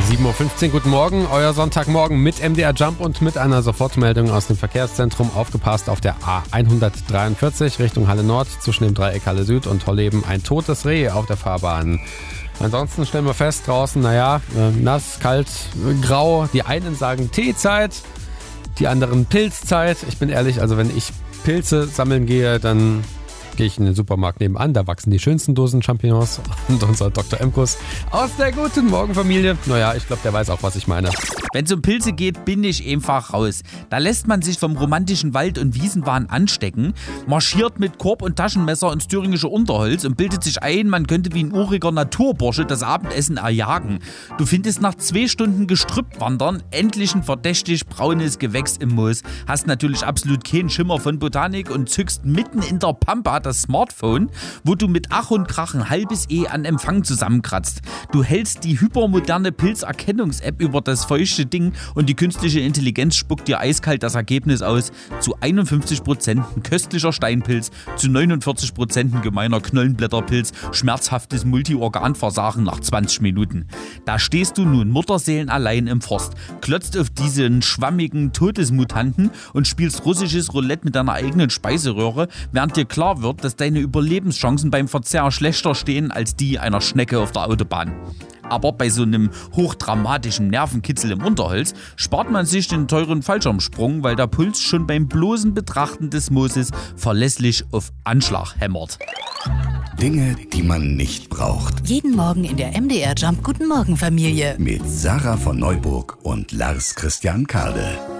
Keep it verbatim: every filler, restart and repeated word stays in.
sieben Uhr fünfzehn, guten Morgen, euer Sonntagmorgen mit M D R Jump und mit einer Sofortmeldung aus dem Verkehrszentrum. Aufgepasst auf der A hundertdreiundvierzig Richtung Halle Nord zwischen dem Dreieck Halle Süd und Holleben ein totes Reh auf der Fahrbahn. Ansonsten stellen wir fest, draußen, naja, nass, kalt, grau. Die einen sagen Teezeit, die anderen Pilzzeit. Ich bin ehrlich, also wenn ich Pilze sammeln gehe, dann gehe ich in den Supermarkt nebenan, da wachsen die schönsten Dosen Champignons und unser Doktor Emkus aus der Guten Morgen Familie. Naja, ich glaube, der weiß auch, was ich meine. Wenn es um Pilze geht, bin ich einfach raus. Da lässt man sich vom romantischen Wald- und Wiesenwahn anstecken, marschiert mit Korb und Taschenmesser ins thüringische Unterholz und bildet sich ein, man könnte wie ein uriger Naturbursche das Abendessen erjagen. Du findest nach zwei Stunden Gestrüpp wandern endlich ein verdächtig braunes Gewächs im Moos, hast natürlich absolut keinen Schimmer von Botanik und zückst mitten in der Pampa das Smartphone, wo du mit Ach und Krach ein halbes E an Empfang zusammenkratzt. Du hältst die hypermoderne Pilzerkennungs-App über das feuchte Ding und die künstliche Intelligenz spuckt dir eiskalt das Ergebnis aus. Zu einundfünfzig Prozent ein köstlicher Steinpilz, zu neunundvierzig Prozent ein gemeiner Knollenblätterpilz, schmerzhaftes Multiorganversagen nach zwanzig Minuten. Da stehst du nun mutterseelenallein im Forst, klotzt auf diesen schwammigen Todesmutanten und spielst russisches Roulette mit deiner eigenen Speiseröhre, während dir klar wird, dass deine Überlebenschancen beim Verzehr schlechter stehen als die einer Schnecke auf der Autobahn. Aber bei so einem hochdramatischen Nervenkitzel im Unterholz spart man sich den teuren Fallschirmsprung, weil der Puls schon beim bloßen Betrachten des Mooses verlässlich auf Anschlag hämmert. Dinge, die man nicht braucht. Jeden Morgen in der M D R Jump Guten Morgen Familie. Mit Sarah von Neuburg und Lars Christian Kade.